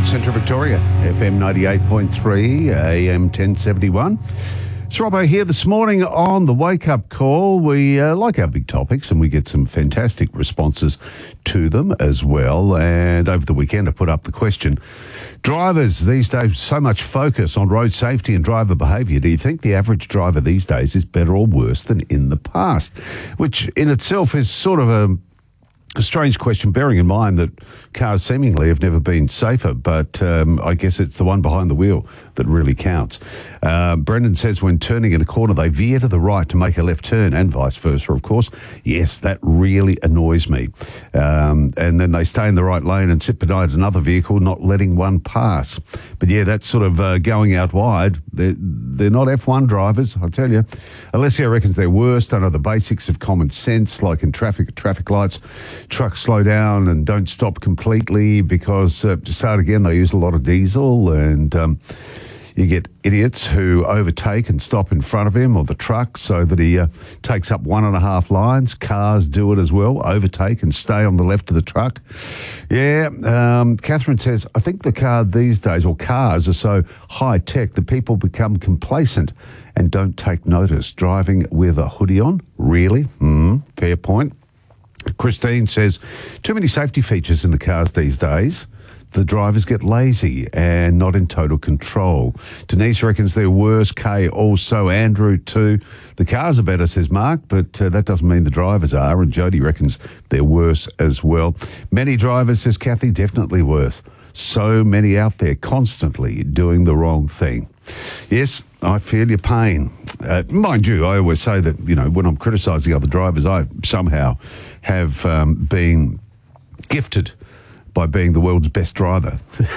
Gold, Central Victoria, FM 98.3, AM 1071. It's Robbo here this morning on the Wake Up Call. We like our big topics and we get some fantastic responses to them as well. And over the weekend I put up the question, drivers these days, so much focus on road safety and driver behaviour. Do you think the average driver these days is better or worse than in the past? Which in itself is sort of a strange question, bearing in mind that cars seemingly have never been safer, but I guess it's the one behind the wheel that really counts. Brendan says when turning in a corner, they veer to the right to make a left turn and vice versa, of course. Yes, that really annoys me. And then they stay in the right lane and sit behind another vehicle, not letting one pass. But yeah, that's sort of going out wide. They're not F1 drivers, I tell you. Alessio reckons they're worse, don't know the basics of common sense, like in traffic lights. Trucks slow down and don't stop completely because to start again they use a lot of diesel, and you get idiots who overtake and stop in front of him or the truck so that he takes up 1.5 lines. Cars do it as well, overtake and stay on the left of the truck. Yeah, Catherine says, I think the car these days, or cars, are so high-tech that people become complacent and don't take notice. Driving with a hoodie on? Really? Fair point. Christine says, too many safety features in the cars these days. The drivers get lazy and not in total control. Denise reckons they're worse. Kay also. Andrew too. The cars are better, says Mark, but that doesn't mean the drivers are. And Jody reckons they're worse as well. Many drivers, says Kathy, definitely worse. So many out there constantly doing the wrong thing. Yes, I feel your pain. Mind you, I always say that, you know, when I'm criticising other drivers, I somehow have been gifted by being the world's best driver.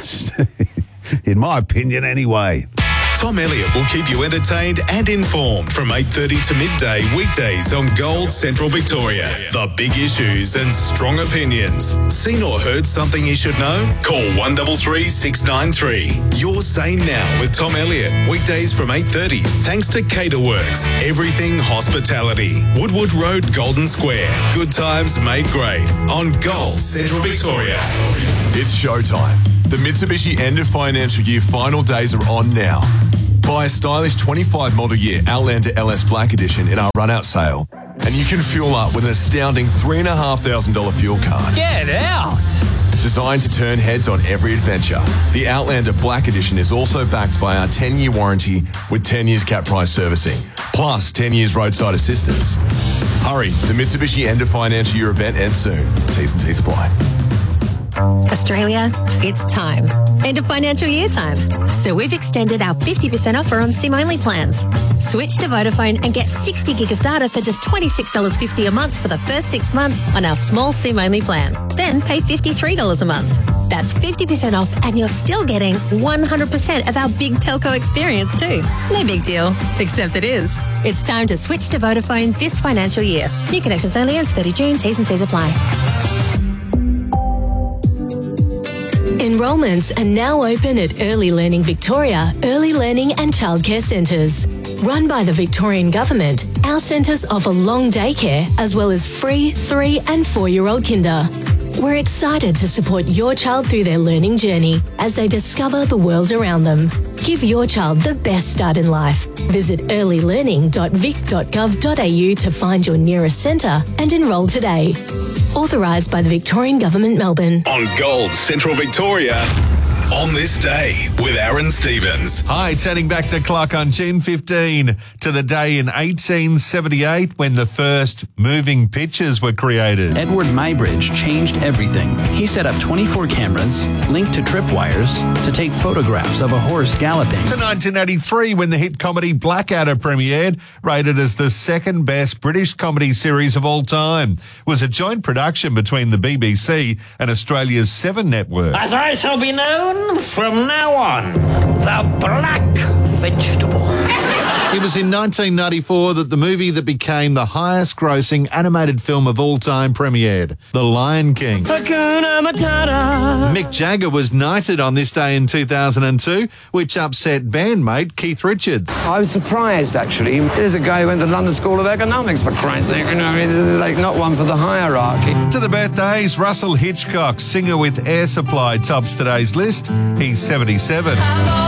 In my opinion, anyway. Tom Elliott will keep you entertained and informed from 8:30 to midday weekdays on Gold Central Victoria. The big issues and strong opinions. Seen or heard something you should know? Call 133 693. Your say now with Tom Elliott. Weekdays from 8:30. Thanks to Caterworks. Everything hospitality. Woodwood Road, Golden Square. Good times made great on Gold Central Victoria. It's showtime. The Mitsubishi end of financial year final days are on now. Buy a stylish 25 model year Outlander LS Black Edition in our run-out sale, and you can fuel up with an astounding $3,500 fuel card. Get out! Designed to turn heads on every adventure, the Outlander Black Edition is also backed by our 10-year warranty with 10 years cap price servicing, plus 10 years roadside assistance. Hurry, the Mitsubishi end of financial year event ends soon. T's and C's apply. Australia, it's time. End of financial year time. So we've extended our 50% offer on SIM-only plans. Switch to Vodafone and get 60 gig of data for just $26.50 a month for the first 6 months on our small SIM-only plan. Then pay $53 a month. That's 50% off and you're still getting 100% of our big telco experience too. No big deal, except it is. It's time to switch to Vodafone this financial year. New connections only ends 30 June. T's and C's apply. Enrolments are now open at Early Learning Victoria, Early Learning and Childcare Centres. Run by the Victorian Government, our centres offer long daycare as well as free 3 and 4-year-old kinder. We're excited to support your child through their learning journey as they discover the world around them. Give your child the best start in life. Visit earlylearning.vic.gov.au to find your nearest centre and enrol today. Authorised by the Victorian Government, Melbourne. On Gold Central Victoria. On this day with Aaron Stevens. Hi, turning back the clock on June 15 to the day in 1878 when the first moving pictures were created. Edward Muybridge changed everything. He set up 24 cameras linked to tripwires to take photographs of a horse galloping. To 1983 when the hit comedy Blackadder premiered, rated as the second best British comedy series of all time. It was a joint production between the BBC and Australia's 7 network. As I shall be known from now on, the Black Vegetable. It was in 1994 that the movie that became the highest grossing animated film of all time premiered, The Lion King. Mick Jagger was knighted on this day in 2002, which upset bandmate Keith Richards. I was surprised, actually. There's a guy who went to the London School of Economics, for Christ's sake. You know, I mean, this is like not one for the hierarchy. To the birthdays, Russell Hitchcock, singer with Air Supply, tops today's list. He's 77.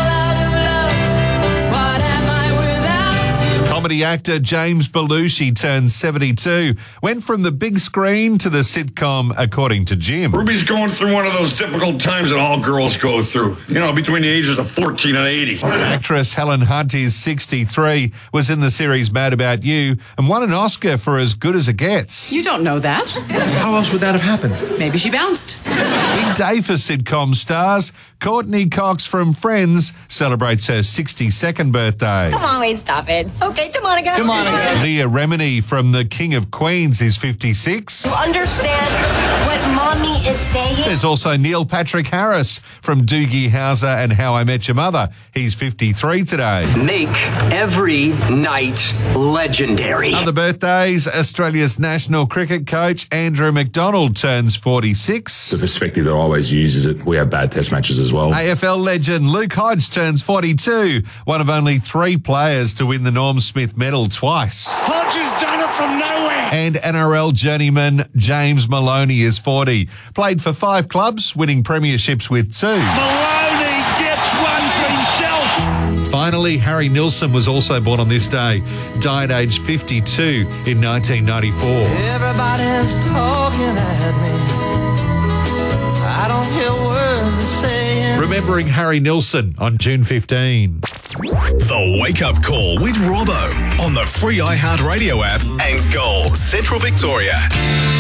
Comedy actor James Belushi turned 72. Went from the big screen to the sitcom, according to Jim. Ruby's going through one of those difficult times that all girls go through. You know, between the ages of 14 and 80. Actress Helen Hunt is 63, was in the series Mad About You, and won an Oscar for As Good as It Gets. You don't know that. How else would that have happened? Maybe she bounced. Big day for sitcom stars. Courtney Cox from Friends celebrates her 62nd birthday. Come on, wait, stop it. Okay, Monica. Come on again. Leah Remini from The King of Queens is 56. You understand what mommy is saying? There's also Neil Patrick Harris from Doogie Howser and How I Met Your Mother. He's 53 today. Make every night legendary. Other birthdays, Australia's national cricket coach Andrew McDonald turns 46. The perspective that I always use is that we have bad test matches as well. AFL legend Luke Hodge turns 42, one of only 3 players to win the Norm Smith medal twice. Hodge has done it from nowhere. And NRL journeyman James Maloney is 40. Played for 5 clubs, winning premierships with 2. Maloney gets one for himself. Finally, Harry Nilsson was also born on this day. Died aged 52 in 1994. Everybody's talking at me. I don't hear words saying. Remembering Harry Nilsson on June 15. The Wake Up Call with Robbo on the free iHeartRadio app and Gold Central Victoria.